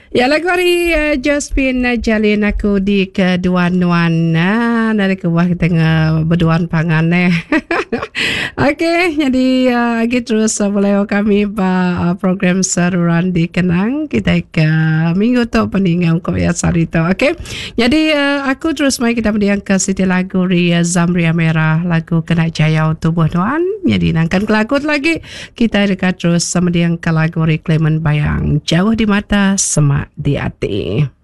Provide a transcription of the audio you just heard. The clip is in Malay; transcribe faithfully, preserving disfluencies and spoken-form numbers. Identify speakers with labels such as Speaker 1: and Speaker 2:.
Speaker 1: Ya, lagu hari uh, Josephine Jalin aku di keduan-duan nah, dari kebawah kita tengah berduan pangan eh. Okey, jadi uh, lagi terus uh, boleh kami pa uh, program seruan di Kenang kita ke minggu tu peninggal kau ya sarito. Okey. Jadi uh, aku terus mai kita mendiang ke Siti lagu Ria Zamria Merah lagu Kena Jaya Tubuh Doan. Jadi nangkan ke lagu lagi kita dekat terus mendiang ke lagu Ria Clement Bayang Jauh di Mata Semak di Hati.